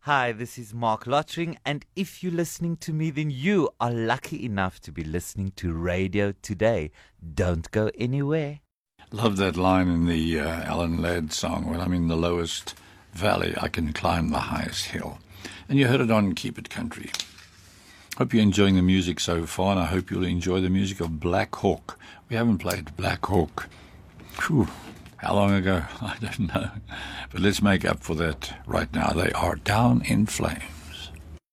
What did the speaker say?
Hi, this is Mark Lottering, and if you're listening to me, then you are lucky enough to be listening to Radio Today. Don't go anywhere. Love that line in the Alan Ladd song, when I'm in the lowest valley, I can climb the highest hill. And you heard it on Keep It Country. Hope you're enjoying the music so far, and I hope you'll enjoy the music of Black Hawk. We haven't played Black Hawk. Whew. How long ago? I don't know. But let's make up for that right now. They are Down in Flames.